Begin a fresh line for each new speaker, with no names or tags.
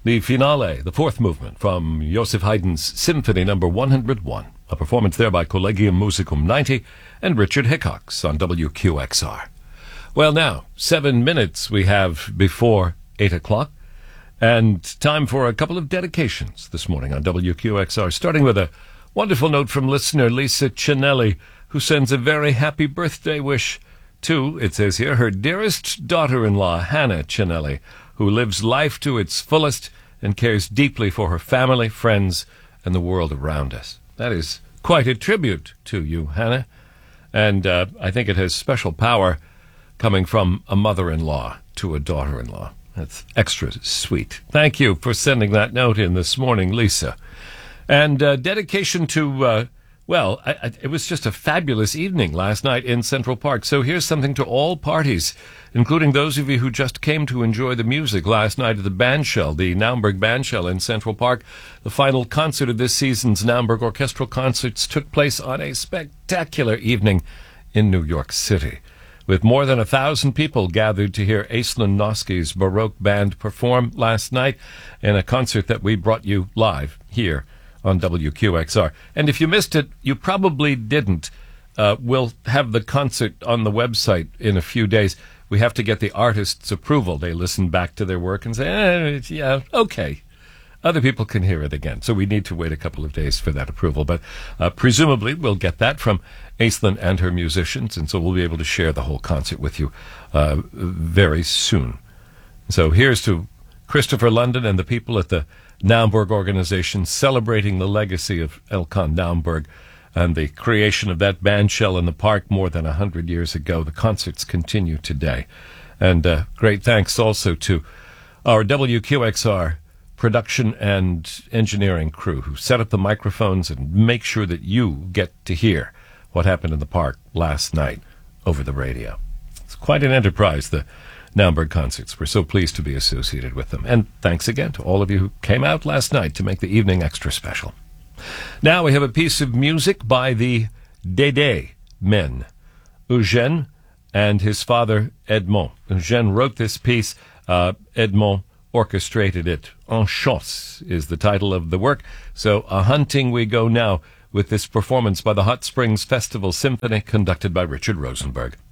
the finale, the fourth movement from Joseph Haydn's Symphony number 101, a performance there by Collegium Musicum 90 and Richard Hickox on WQXR. Well, now, 7 minutes we have before 8 o'clock, and time for a couple of dedications this morning on WQXR, starting with a wonderful note from listener Lisa Cinelli, who sends a very happy birthday wish to, it says here, her dearest daughter-in-law, Hannah Cinelli, who lives life to its fullest and cares deeply for her family, friends, and the world around us. That is quite a tribute to you, Hannah, and I think it has special power coming from a mother-in-law to a daughter-in-law. That's extra sweet. Thank you for sending that note in this morning, Lisa. And dedication to, it was just a fabulous evening last night in Central Park. So here's something to all parties, including those of you who just came to enjoy the music last night at the Bandshell, the Naumburg Bandshell in Central Park. The final concert of this season's Naumburg Orchestral Concerts took place on a spectacular evening in New York City, with more than 1,000 people gathered to hear Aislinn Noski's Baroque Band perform last night in a concert that we brought you live here on WQXR. And if you missed it, you probably didn't. We'll have the concert on the website in a few days. We have to get the artist's approval. They listen back to their work and say, yeah, okay. Other people can hear it again. So we need to wait a couple of days for that approval. But presumably we'll get that from Aislinn and her musicians, and so we'll be able to share the whole concert with you very soon. So here's to Christopher London and the people at the Naumburg organization celebrating the legacy of Elkan Naumburg and the creation of that bandshell in the park more than 100 years ago. The concerts continue today. And great thanks also to our WQXR production and engineering crew who set up the microphones and make sure that you get to hear what happened in the park last night over the radio. It's quite an enterprise, the Naumburg concerts. We're so pleased to be associated with them. And thanks again to all of you who came out last night to make the evening extra special. Now we have a piece of music by the Dédé men, Eugène and his father Edmond. Eugène wrote this piece. Edmond orchestrated it. En chasse is the title of the work. So a hunting we go now with this performance by the Hot Springs Festival Symphony conducted by Richard Rosenberg.